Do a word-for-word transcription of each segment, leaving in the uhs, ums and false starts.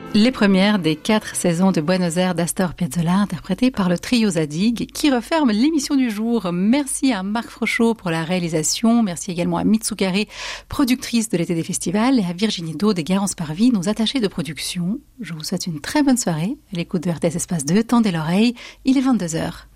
Les premières des quatre saisons de Buenos Aires d'Astor Piazzolla, interprétées par le trio Zadig, qui referme l'émission du jour. Merci à Marc Frochot pour la réalisation. Merci également à Mitsukare, productrice de l'été des festivals, et à Virginie Do des Garance Parvis, nos attachés de production. Je vous souhaite une très bonne soirée. À l'écoute de R T S Espace deux, tendez l'oreille. Il est vingt-deux heures.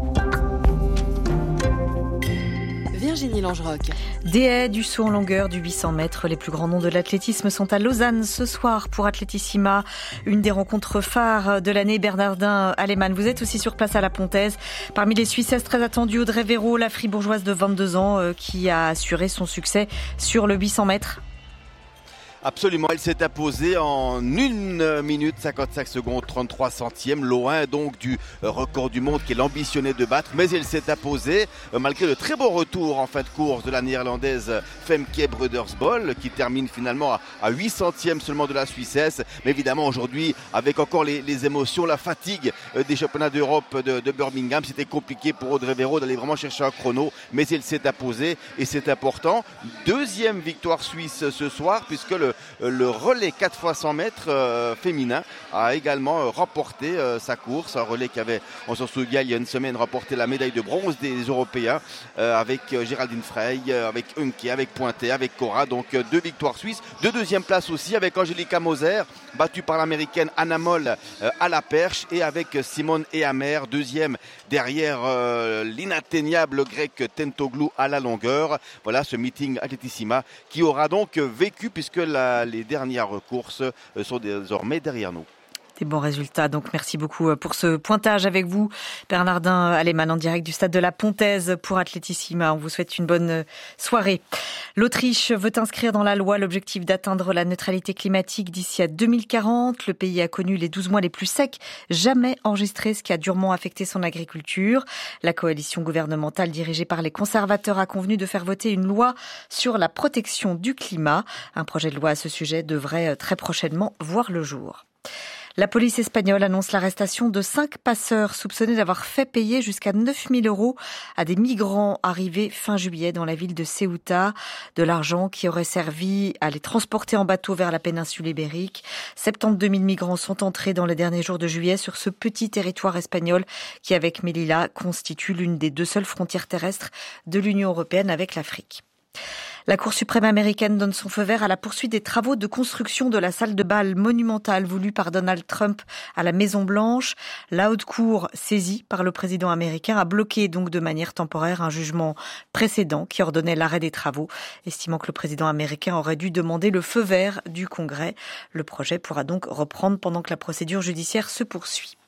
Virginie Langeroc. Des haies, du saut en longueur, du huit cents mètres. Les plus grands noms de l'athlétisme sont à Lausanne ce soir pour Atletissima. Une des rencontres phares de l'année. Bernardin Aleman, vous êtes aussi sur place à la Pontaise. Parmi les Suissesses très attendues, Audrey Véro, la fribourgeoise de vingt-deux ans, euh, qui a assuré son succès sur le huit cents mètres. Absolument, elle s'est imposée en une minute cinquante-cinq secondes trente-trois centièmes, loin donc du record du monde qu'elle ambitionnait de battre, mais elle s'est imposée malgré le très beau retour en fin de course de la néerlandaise Femke Brudersbol, qui termine finalement à huit centièmes seulement de la Suissesse. Mais évidemment aujourd'hui, avec encore les, les émotions, la fatigue des championnats d'Europe de, de Birmingham, c'était compliqué pour Audrey Véro d'aller vraiment chercher un chrono, mais elle s'est imposée et c'est important. Deuxième victoire suisse ce soir, puisque le Le relais quatre fois cent mètres euh, féminin a également euh, remporté euh, sa course. Un relais qui avait, on s'en souvient, il y a une semaine, remporté la médaille de bronze des Européens euh, avec euh, Géraldine Frey, euh, avec Unke, avec Pointet, avec Cora. Donc euh, deux victoires suisses. Deux deuxième place aussi avec Angelica Moser, battue par l'américaine Anna Moll euh, à la perche, et avec Simone Ehamer, deuxième derrière euh, l'inatteignable grec Tentoglou à la longueur. Voilà ce meeting Atletissima qui aura donc vécu, puisque la, les dernières courses sont désormais derrière nous. Des bons résultats, donc merci beaucoup pour ce pointage avec vous, Bernardin Aleman, en direct du stade de la Pontaise pour Atletissima. On vous souhaite une bonne soirée. L'Autriche veut inscrire dans la loi l'objectif d'atteindre la neutralité climatique d'ici à deux mille quarante. Le pays a connu les douze mois les plus secs jamais enregistrés, ce qui a durement affecté son agriculture. La coalition gouvernementale dirigée par les conservateurs a convenu de faire voter une loi sur la protection du climat. Un projet de loi à ce sujet devrait très prochainement voir le jour. La police espagnole annonce l'arrestation de cinq passeurs soupçonnés d'avoir fait payer jusqu'à neuf mille euros à des migrants arrivés fin juillet dans la ville de Ceuta. De l'argent qui aurait servi à les transporter en bateau vers la péninsule ibérique. soixante-douze mille migrants sont entrés dans les derniers jours de juillet sur ce petit territoire espagnol qui, avec Melilla, constitue l'une des deux seules frontières terrestres de l'Union européenne avec l'Afrique. La Cour suprême américaine donne son feu vert à la poursuite des travaux de construction de la salle de bal monumentale voulue par Donald Trump à la Maison-Blanche. La haute cour, saisie par le président américain, a bloqué donc de manière temporaire un jugement précédent qui ordonnait l'arrêt des travaux, estimant que le président américain aurait dû demander le feu vert du Congrès. Le projet pourra donc reprendre pendant que la procédure judiciaire se poursuit.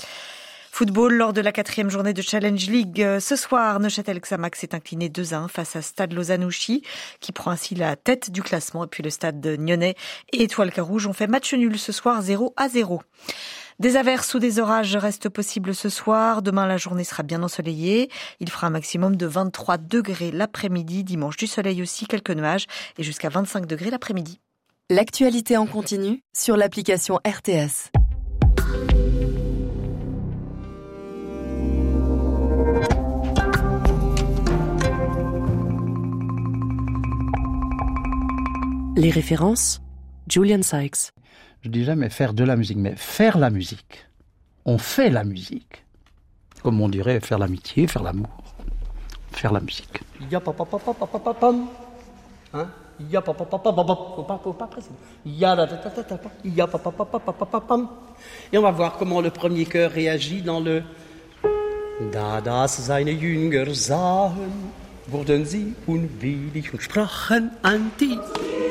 Football, lors de la quatrième journée de Challenge League. Ce soir, Neuchâtel-Xamax s'est incliné deux à un face à Stade Lausanne-Ouchy, qui prend ainsi la tête du classement. Et puis le Stade Nyonnais et Étoile Carouge ont fait match nul ce soir, zéro à zéro. Des averses ou des orages restent possibles ce soir. Demain, la journée sera bien ensoleillée. Il fera un maximum de vingt-trois degrés l'après-midi. Dimanche, du soleil aussi, quelques nuages et jusqu'à vingt-cinq degrés l'après-midi. L'actualité en continu sur l'application R T S. Les références, Julian Sykes. Je dis jamais faire de la musique, mais faire la musique. On fait la musique. Comme on dirait faire l'amitié, faire l'amour. Faire la musique. Ya pa pa pa pa pa pa pa pam. Hein? Ya pa pa pa pa pa pa. Faut pas, faut pas presser. Ya da da da da da. Ya pa pa pa pa pa pa pam. Et on va voir comment le premier chœur réagit dans le Da das seine Jünger sahen, wurden sie unwillig und sprachen an die.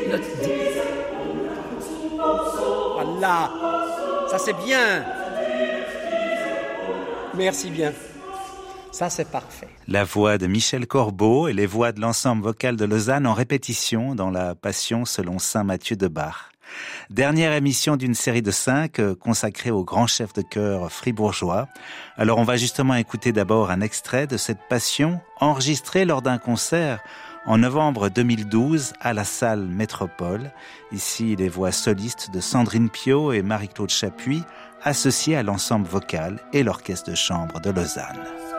Voilà, ça c'est bien. Merci bien. Ça c'est parfait. La voix de Michel Corbeau et les voix de l'ensemble vocal de Lausanne en répétition dans la Passion selon saint Matthieu de Bach. Dernière émission d'une série de cinq consacrée au grand chef de chœur fribourgeois. Alors on va justement écouter d'abord un extrait de cette Passion enregistrée lors d'un concert en novembre deux mille douze à la salle Métropole. Ici les voix solistes de Sandrine Piot et Marie-Claude Chapuis associées à l'ensemble vocal et l'orchestre de chambre de Lausanne.